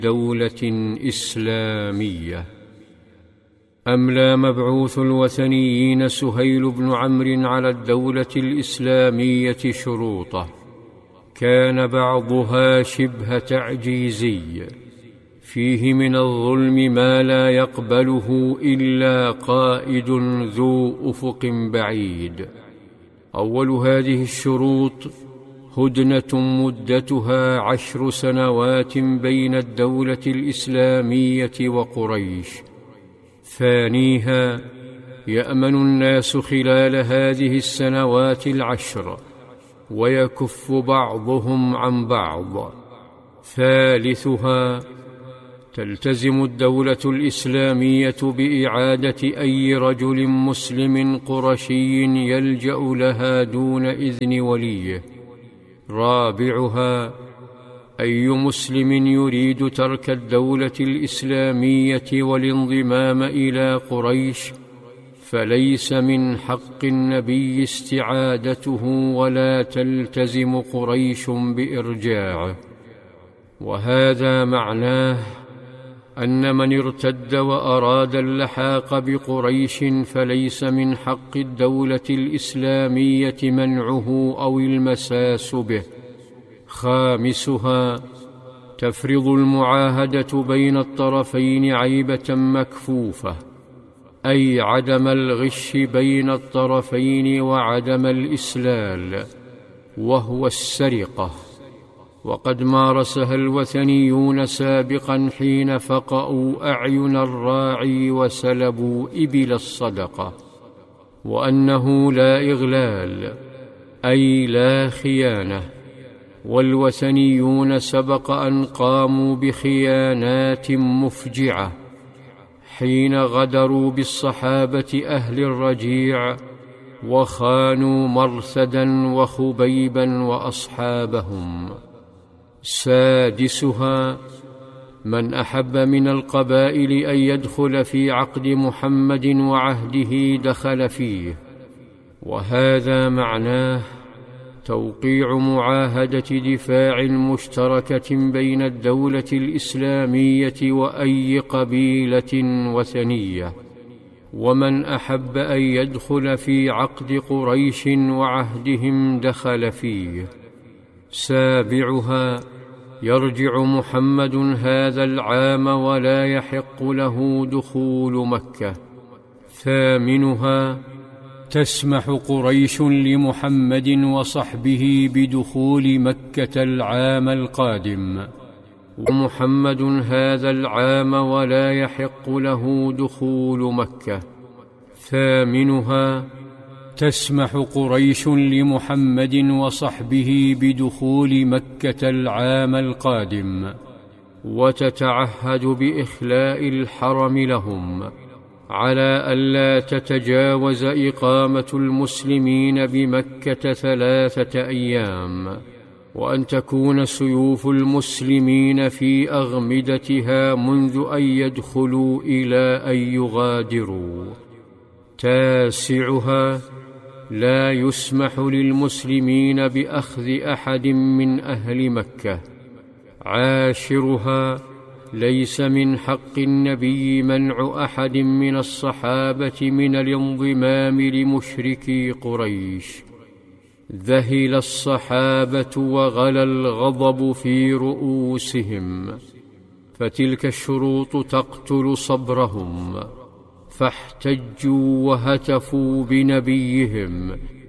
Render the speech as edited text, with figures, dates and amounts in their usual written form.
دولة إسلامية. أملى مبعوث الوثنيين سهيل بن عمرو على الدولة الإسلامية شروطه، كان بعضها شبه تعجيزي، فيه من الظلم ما لا يقبله إلا قائد ذو أفق بعيد. أول هذه الشروط هدنة مدتها 10 سنوات بين الدولة الإسلامية وقريش. ثانيها يأمن الناس خلال هذه السنوات 10 ويكف بعضهم عن بعض. ثالثها تلتزم الدولة الإسلامية بإعادة أي رجل مسلم قرشي يلجأ لها دون إذن وليه. رابعها أي مسلم يريد ترك الدولة الإسلامية والانضمام إلى قريش فليس من حق النبي استعادته، ولا تلتزم قريش بإرجاعه. وهذا معناه أن من ارتد وأراد اللحاق بقريش فليس من حق الدولة الإسلامية منعه أو المساس به. خامسها تفرض المعاهدة بين الطرفين عيبة مكفوفة، أي عدم الغش بين الطرفين وعدم الإسلال، وهو السرقة، وقد مارسها الوثنيون سابقا حين فقأوا أعين الراعي وسلبوا إبل الصدقة. وأنه لا إغلال، أي لا خيانة، والوثنيون سبق أن قاموا بخيانات مفجعة حين غدروا بالصحابة أهل الرجيع وخانوا مرثدا وخبيبا وأصحابهم. سادسها من أحب من القبائل أن يدخل في عقد محمد وعهده دخل فيه، وهذا معناه توقيع معاهدة دفاع مشتركة بين الدولة الإسلامية وأي قبيلة وثنية. ومن أحب أن يدخل في عقد قريش وعهدهم دخل فيه. سابعها يرجع محمد هذا العام ولا يحق له دخول مكة. ثامنها تسمح قريش لمحمد وصحبه بدخول مكة العام القادم، ومحمد هذا العام ولا يحق له دخول مكة. ثامنها تسمح قريش لمحمد وصحبه بدخول مكة العام القادم، وتتعهد بإخلاء الحرم لهم على ألا تتجاوز إقامة المسلمين بمكة 3 أيام، وأن تكون سيوف المسلمين في أغمدتها منذ أن يدخلوا إلى أن يغادروا. تاسعها لا يسمح للمسلمين بأخذ أحد من أهل مكة. عاشرها ليس من حق النبي منع أحد من الصحابة من الانضمام لمشركي قريش. ذهل الصحابة وغلى الغضب في رؤوسهم، فتلك الشروط تقتل صبرهم، فاحتجوا وهتفوا بنبيهم